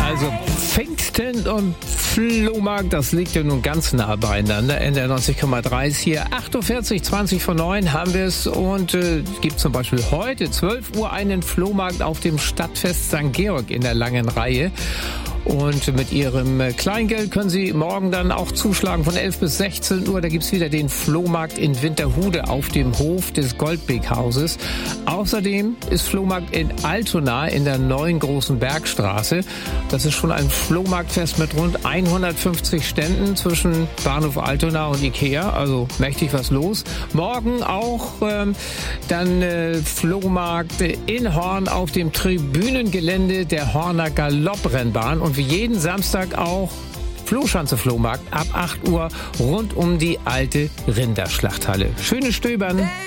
Also Pfingsten und Flohmarkt, das liegt ja nun ganz nah beieinander. NDR 90,3 ist hier. 8.40 Uhr, 20 vor 9 haben wir es. Und gibt zum Beispiel heute 12 Uhr einen Flohmarkt auf dem Stadtfest St. Georg in der langen Reihe. Und mit Ihrem Kleingeld können Sie morgen dann auch zuschlagen von 11 bis 16 Uhr. Da gibt's wieder den Flohmarkt in Winterhude auf dem Hof des Goldbeek-Hauses. Außerdem ist Flohmarkt in Altona in der neuen Großen Bergstraße. Das ist schon ein Flohmarktfest mit rund 150 Ständen zwischen Bahnhof Altona und Ikea. Also mächtig was los. Morgen auch dann Flohmarkt in Horn auf dem Tribünengelände der Horner Galopprennbahn. Und wie jeden Samstag auch Flohschanze-Flohmarkt ab 8 Uhr rund um die alte Rinderschlachthalle. Schönes Stöbern.